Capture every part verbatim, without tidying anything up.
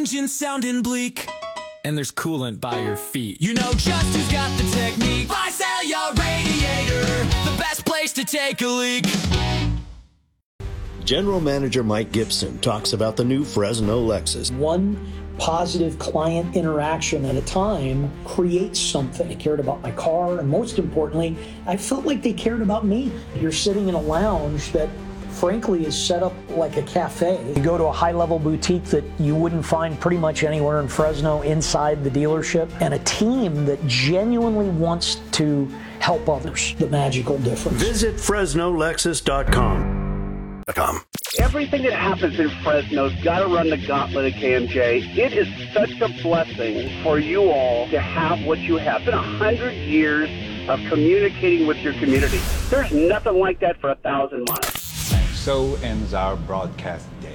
engine sounding bleak, and there's coolant by your feet. You know just who's got the technique. Visalia Radiator, the best place to take a leak. General Manager Mike Gibson talks about the new Fresno Lexus. One positive client interaction at a time creates something. They cared about my car, and most importantly, I felt like they cared about me. You're sitting in a lounge that frankly is set up like a cafe. You go to a high-level boutique that you wouldn't find pretty much anywhere in Fresno inside the dealership, and a team that genuinely wants to help others. The magical difference. Visit Fresno Lexus dot com. Everything that happens in Fresno's got to run the gauntlet at K M J. It is such a blessing for you all to have what you have. It's been a hundred years of communicating with your community. There's nothing like that for a thousand miles. And so ends our broadcast day.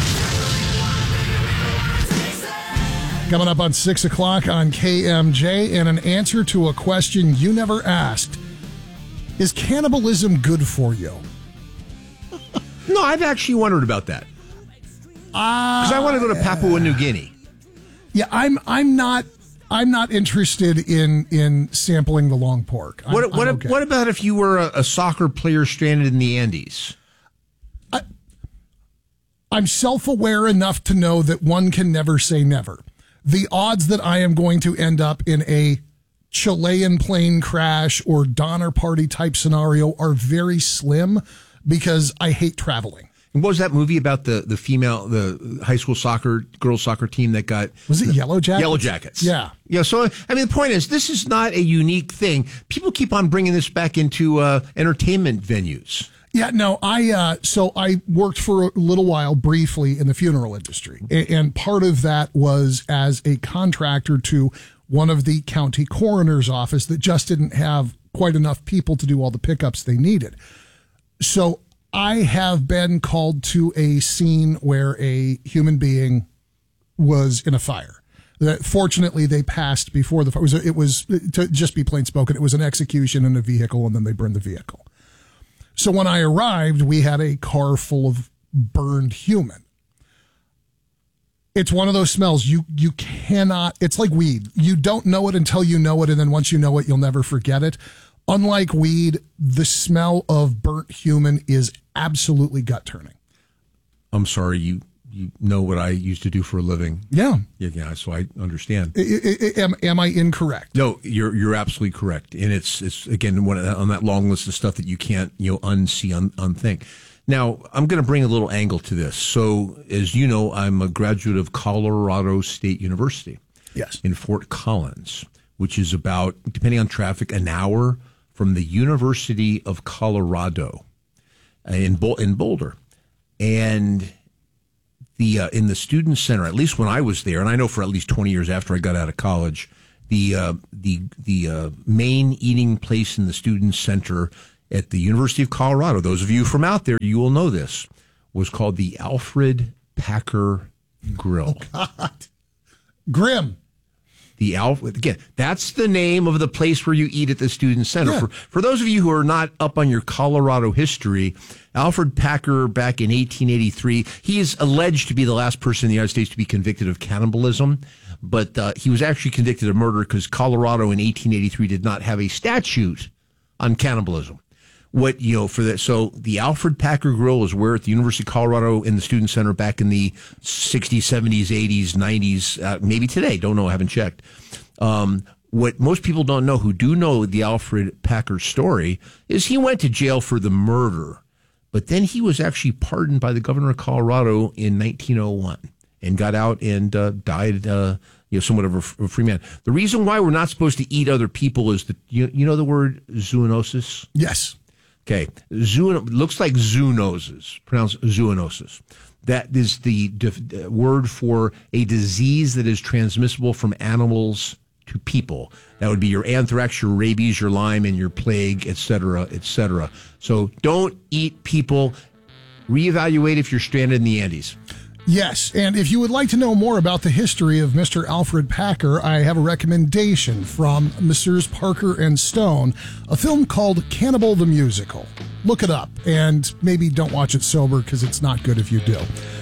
Coming up on six o'clock on K M J, and an answer to a question you never asked. Is cannibalism good for you? No, I've actually wondered about that. Because uh, I want to go to Papua New Guinea. Yeah, I'm. I'm not. I'm not interested in in sampling the long pork. I'm, what what, I'm okay. what about if you were a, a soccer player stranded in the Andes? I, I'm self-aware enough to know that one can never say never. The odds that I am going to end up in a Chilean plane crash or Donner Party type scenario are very slim, because I hate traveling. And what was that movie about the, the female, the high school soccer, girls soccer team that got... Was it Yellow Jackets? Yellow Jackets. Yeah. Yeah, so, I mean, the point is, this is not a unique thing. People keep on bringing this back into uh, entertainment venues. Yeah, no, I, uh, so I worked for a little while briefly in the funeral industry. And part of that was as a contractor to one of the county coroner's office that just didn't have quite enough people to do all the pickups they needed. So I have been called to a scene where a human being was in a fire. That fortunately they passed before the fire. It was, it was, to just be plain spoken, it was an execution in a vehicle, and then they burned the vehicle. So when I arrived, we had a car full of burned human. It's one of those smells you you cannot. It's like weed. You don't know it until you know it, and then once you know it, you'll never forget it. Unlike weed, the smell of burnt human is absolutely gut-turning. I'm sorry, you you know what I used to do for a living. Yeah. Yeah, yeah, so I understand. I, I, am, am I incorrect? No, you're you're absolutely correct. And it's, it's again, one, on that long list of stuff that you can't, you know, unsee, un, unthink. Now, I'm going to bring a little angle to this. So, as you know, I'm a graduate of Colorado State University. Yes. In Fort Collins, which is about, depending on traffic, an hour from the University of Colorado in Bol- in Boulder. And the uh, in the student center, at least when I was there, and I know for at least twenty years after I got out of college, the uh, the the uh, main eating place in the student center at the University of Colorado, those of you from out there, you will know this, was called the Alfred Packer Grill. Oh, God. Grim. The Alfred, again, that's the name of the place where you eat at the student center. Yeah. For for those of you who are not up on your Colorado history, Alfred Packer, back in eighteen eighty-three, he is alleged to be the last person in the United States to be convicted of cannibalism, but uh, he was actually convicted of murder because Colorado in eighteen eighty-three did not have a statute on cannibalism. What, you know, for that, so the Alfred Packer Grill was where at the University of Colorado in the Student Center back in the sixties, seventies, eighties, nineties, uh, maybe today, don't know, haven't checked. Um, what most people don't know, who do know the Alfred Packer story, is he went to jail for the murder, but then he was actually pardoned by the governor of Colorado in nineteen oh one and got out and uh, died, uh, you know, somewhat of a, a free man. The reason why we're not supposed to eat other people is that, you, you know the word zoonosis? Yes. Okay, Zoo, looks like zoonoses, pronounced zoonosis. That is the de- word for a disease that is transmissible from animals to people. That would be your anthrax, your rabies, your Lyme, and your plague, et cetera, et cetera. So don't eat people. Reevaluate if you're stranded in the Andes. Yes, and if you would like to know more about the history of Mister Alfred Packer, I have a recommendation from Messrs. Parker and Stone, a film called Cannibal the Musical. Look it up, and maybe don't watch it sober because it's not good if you do.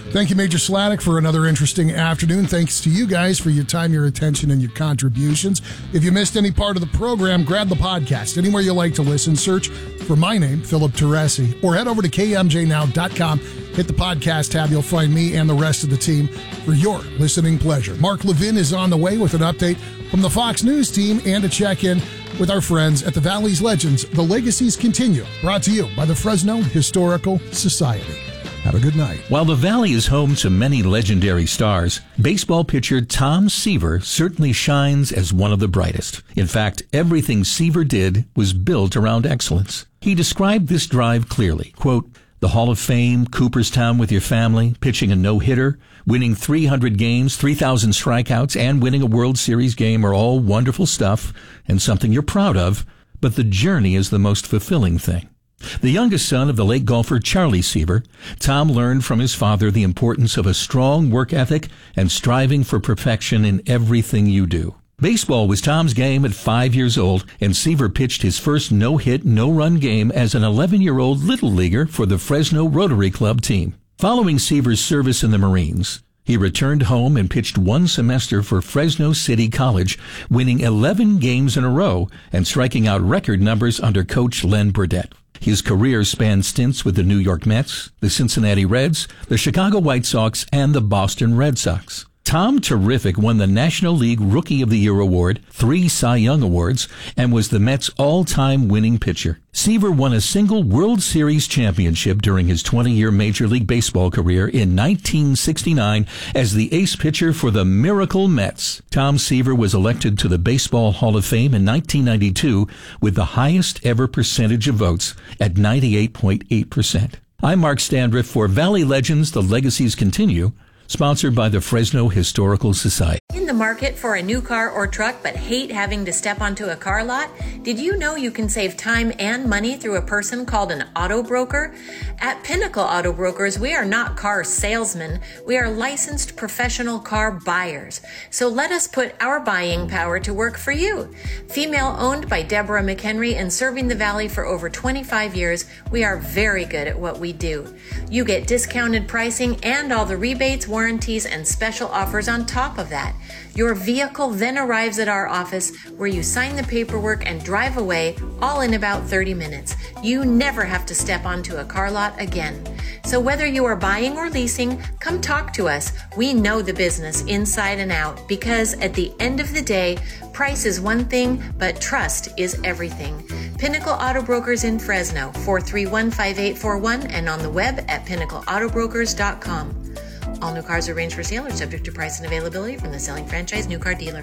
Thank you, Major Sladek, for another interesting afternoon. Thanks to you guys for your time, your attention, and your contributions. If you missed any part of the program, grab the podcast anywhere you like to listen. Search for my name, Philip Teresi, or head over to K M J now dot com. Hit the podcast tab. You'll find me and the rest of the team for your listening pleasure. Mark Levin is on the way with an update from the Fox News team and a check-in with our friends at the Valley's Legends. The Legacies Continue, brought to you by the Fresno Historical Society. Have a good night. While the Valley is home to many legendary stars, baseball pitcher Tom Seaver certainly shines as one of the brightest. In fact, everything Seaver did was built around excellence. He described this drive clearly, quote, "The Hall of Fame, Cooperstown with your family, pitching a no-hitter, winning three hundred games, three thousand strikeouts, and winning a World Series game are all wonderful stuff and something you're proud of, but the journey is the most fulfilling thing." The youngest son of the late golfer Charlie Seaver, Tom learned from his father the importance of a strong work ethic and striving for perfection in everything you do. Baseball was Tom's game at five years old, and Seaver pitched his first no-hit, no-run game as an eleven-year-old little leaguer for the Fresno Rotary Club team. Following Seaver's service in the Marines, he returned home and pitched one semester for Fresno City College, winning eleven games in a row and striking out record numbers under coach Len Burdett. His career spanned stints with the New York Mets, the Cincinnati Reds, the Chicago White Sox, and the Boston Red Sox. Tom Terrific won the National League Rookie of the Year award, three Cy Young awards, and was the Mets' all-time winning pitcher. Seaver won a single World Series championship during his twenty-year Major League Baseball career in nineteen sixty-nine as the ace pitcher for the Miracle Mets. Tom Seaver was elected to the Baseball Hall of Fame in nineteen ninety-two with the highest ever percentage of votes at ninety-eight point eight percent. I'm Mark Standriff for Valley Legends, The Legacies Continue, sponsored by the Fresno Historical Society. In the market for a new car or truck but hate having to step onto a car lot? Did you know you can save time and money through a person called an auto broker? At Pinnacle Auto Brokers, we are not car salesmen. We are licensed professional car buyers. So let us put our buying power to work for you. Female owned by Deborah McHenry and serving the Valley for over twenty-five years, we are very good at what we do. You get discounted pricing and all the rebates, warranties, and special offers on top of that. Your vehicle then arrives at our office where you sign the paperwork and drive away, all in about thirty minutes. You never have to step onto a car lot again. So whether you are buying or leasing, come talk to us. We know the business inside and out because at the end of the day, price is one thing, but trust is everything. Pinnacle Auto Brokers in Fresno, four three one, five eight four one, and on the web at pinnacle auto brokers dot com. All new cars arranged for sale are subject to price and availability from the selling franchise new car dealer.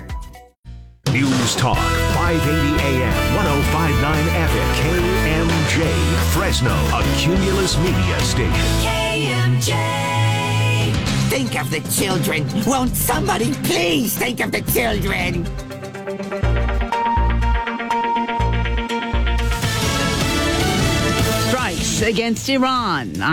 News Talk, five eighty A M, ten fifty-nine F M, K M J, Fresno, a Cumulus Media station. K M J. Think of the children. Won't somebody please think of the children? Strikes against Iran.